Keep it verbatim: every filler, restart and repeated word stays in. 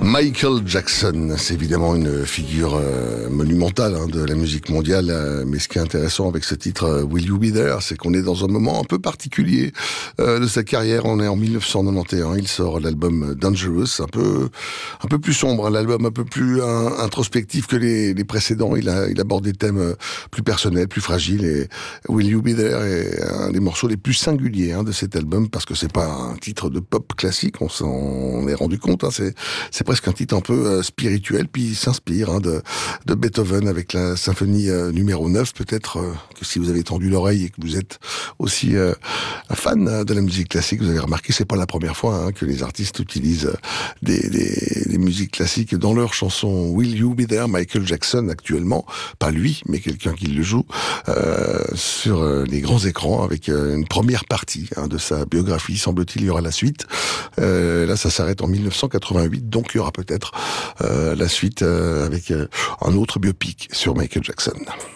Michael Jackson, c'est évidemment une figure euh, monumentale hein, de la musique mondiale, euh, mais ce qui est intéressant avec ce titre euh, Will You Be There, c'est qu'on est dans un moment un peu particulier euh, de sa carrière. On est en mille neuf cent quatre-vingt-onze, il sort l'album Dangerous, un peu un peu plus sombre, hein, l'album un peu plus hein, introspectif que les, les précédents. Il a il aborde des thèmes euh, plus personnels, plus fragiles, et Will You Be There est un des morceaux les plus singuliers hein, de cet album, parce que c'est pas un titre de pop classique, on s'en est rendu compte, hein, c'est c'est presque un titre un peu euh, spirituel, puis il s'inspire hein, de, de Beethoven avec la symphonie euh, numéro neuf. Peut-être euh, que si vous avez tendu l'oreille et que vous êtes aussi euh, fan de la musique classique, vous avez remarqué, c'est pas la première fois hein, que les artistes utilisent des, des, des musiques classiques dans leurs chansons. Will You Be There, Michael Jackson actuellement, pas lui, mais quelqu'un qui le joue euh, sur euh, les grands écrans avec euh, une première partie hein, de sa biographie. Semble-t-il, il y aura la suite. Euh, là, ça s'arrête en mille neuf cent quatre-vingt-huit, donc il y aura peut-être euh, la suite euh, avec euh, un autre biopic sur Michael Jackson.